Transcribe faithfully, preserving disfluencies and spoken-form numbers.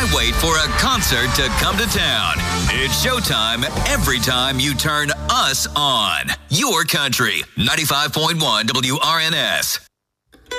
Why wait for a concert to come to town? It's showtime every time you turn us on. Your country, ninety-five point one W R N S.